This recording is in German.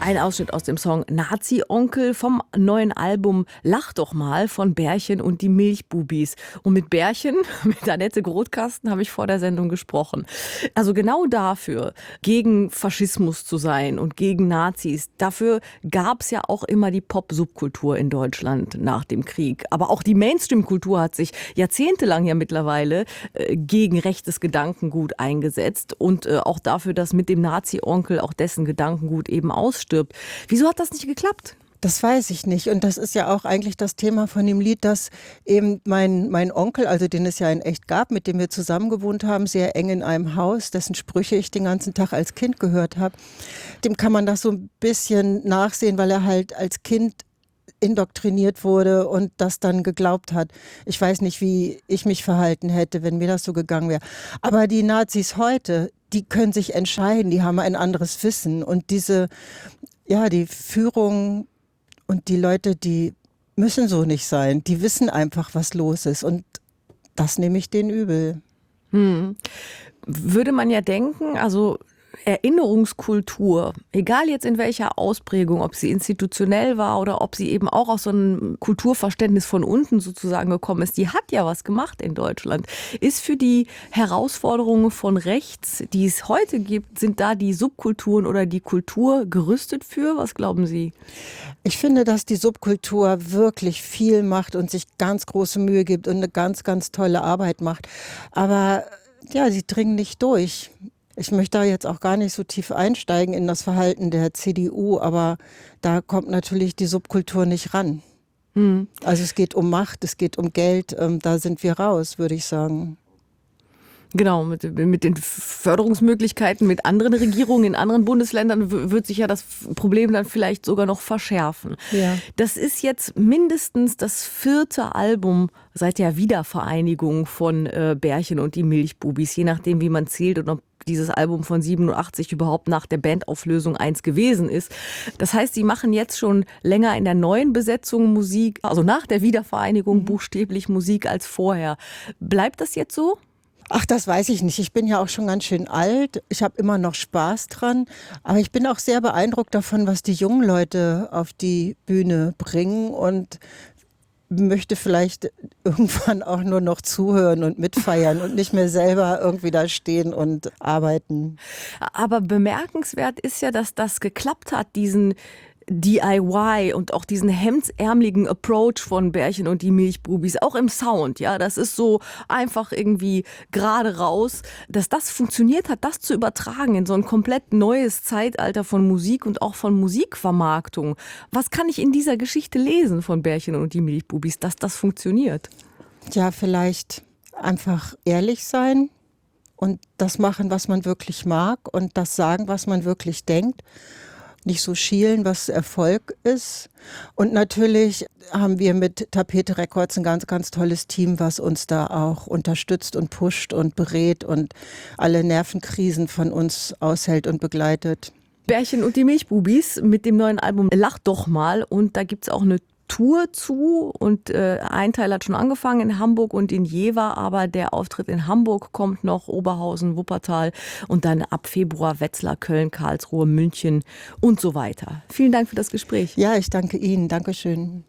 Ein Ausschnitt aus dem Song Nazi-Onkel vom neuen Album Lach doch mal von Bärchen und die Milchbubis. Und mit Bärchen, mit Annette Grotkasten, habe ich vor der Sendung gesprochen. Also genau dafür, gegen Faschismus zu sein und gegen Nazis, dafür gab es ja auch immer die Pop-Subkultur in Deutschland nach dem Krieg. Aber auch die Mainstream-Kultur hat sich jahrzehntelang ja mittlerweile gegen rechtes Gedankengut eingesetzt und auch dafür, dass mit dem Nazi-Onkel auch dessen Gedankengut eben ausstirbt. Wieso hat das nicht geklappt? Das weiß ich nicht. Und das ist ja auch eigentlich das Thema von dem Lied, dass eben mein Onkel, also den es ja in echt gab, mit dem wir zusammen gewohnt haben, sehr eng in einem Haus, dessen Sprüche ich den ganzen Tag als Kind gehört habe, dem kann man das so ein bisschen nachsehen, weil er halt als Kind indoktriniert wurde und das dann geglaubt hat. Ich weiß nicht, wie ich mich verhalten hätte, wenn mir das so gegangen wäre. Aber die Nazis heute, die können sich entscheiden, die haben ein anderes Wissen. Und die Führung und die Leute, die müssen so nicht sein. Die wissen einfach, was los ist. Und das nehme ich denen übel. Würde man ja denken, also Erinnerungskultur, egal jetzt in welcher Ausprägung, ob sie institutionell war oder ob sie eben auch aus so einem Kulturverständnis von unten sozusagen gekommen ist, die hat ja was gemacht in Deutschland. Ist für die Herausforderungen von rechts, die es heute gibt, sind da die Subkulturen oder die Kultur gerüstet für? Was glauben Sie? Ich finde, dass die Subkultur wirklich viel macht und sich ganz große Mühe gibt und eine ganz, ganz tolle Arbeit macht. Aber ja, sie dringen nicht durch. Ich möchte da jetzt auch gar nicht so tief einsteigen in das Verhalten der CDU, aber da kommt natürlich die Subkultur nicht ran. Also es geht um Macht, es geht um Geld, da sind wir raus, würde ich sagen. Genau, mit den Förderungsmöglichkeiten mit anderen Regierungen in anderen Bundesländern wird sich ja das Problem dann vielleicht sogar noch verschärfen. Ja. Das ist jetzt mindestens das 4. Album seit der Wiedervereinigung von Bärchen und die Milchbubis, je nachdem, wie man zählt und ob dieses Album von 87 überhaupt nach der Bandauflösung eins gewesen ist. Das heißt, sie machen jetzt schon länger in der neuen Besetzung Musik, also nach der Wiedervereinigung buchstäblich Musik als vorher. Bleibt das jetzt so? Ach, das weiß ich nicht. Ich bin ja auch schon ganz schön alt. Ich habe immer noch Spaß dran. Aber ich bin auch sehr beeindruckt davon, was die jungen Leute auf die Bühne bringen und möchte vielleicht irgendwann auch nur noch zuhören und mitfeiern und nicht mehr selber irgendwie da stehen und arbeiten. Aber bemerkenswert ist ja, dass das geklappt hat, diesen DIY und auch diesen hemdsärmeligen Approach von Bärchen und die Milchbubis, auch im Sound, ja, das ist so einfach irgendwie gerade raus, dass das funktioniert hat, das zu übertragen in so ein komplett neues Zeitalter von Musik und auch von Musikvermarktung. Was kann ich in dieser Geschichte lesen von Bärchen und die Milchbubis, dass das funktioniert? Ja, vielleicht einfach ehrlich sein und das machen, was man wirklich mag und das sagen, was man wirklich denkt. Nicht so schielen, was Erfolg ist. Und natürlich haben wir mit Tapete Records ein ganz, ganz tolles Team, was uns da auch unterstützt und pusht und berät und alle Nervenkrisen von uns aushält und begleitet. Bärchen und die Milchbubis mit dem neuen Album Lach doch mal. Und da gibt's auch eine Tour zu und ein Teil hat schon angefangen in Hamburg und in Jever, aber der Auftritt in Hamburg kommt noch, Oberhausen, Wuppertal und dann ab Februar Wetzlar, Köln, Karlsruhe, München und so weiter. Vielen Dank für das Gespräch. Ja, ich danke Ihnen. Dankeschön.